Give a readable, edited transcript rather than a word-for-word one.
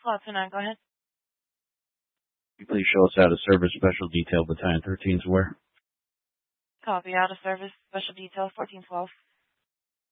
Cloud 29, go ahead. Can you please show us out of service special detail battalion 13's where? Copy, out of service, special detail 1412.